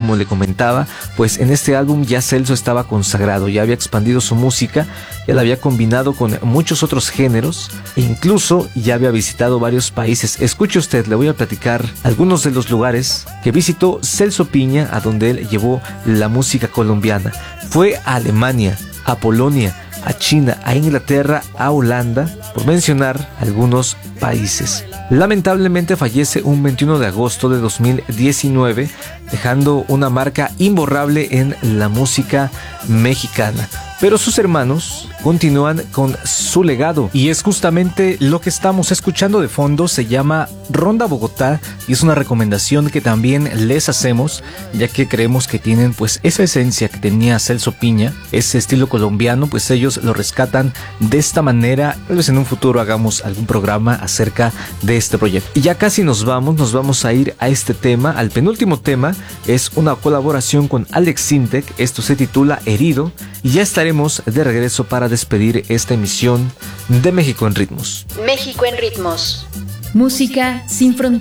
como le comentaba, pues en este álbum ya Celso estaba consagrado, ya había expandido su música, ya la había combinado con muchos otros géneros e incluso ya había visitado varios países. Escuche usted, le voy a platicar algunos de los lugares que visitó Celso Piña, a donde él llevó la música colombiana. Fue a Alemania, a Polonia, a China, a Inglaterra, a Holanda, por mencionar algunos países. Lamentablemente fallece un 21 de agosto de 2019, dejando una marca imborrable en la música mexicana. Pero sus hermanos continúan con su legado y es justamente lo que estamos escuchando de fondo. Se llama Ronda Bogotá y es una recomendación que también les hacemos, ya que creemos que tienen pues esa esencia que tenía Celso Piña, ese estilo colombiano, pues ellos lo rescatan de esta manera. Tal vez en un futuro hagamos algún programa acerca de este proyecto. Y ya casi nos vamos a ir a este tema, al penúltimo tema. Es una colaboración con Alex Sintek, esto se titula Herido, y ya estaremos de regreso para despedir esta emisión de México en Ritmos. México en Ritmos. Música sin fronteras.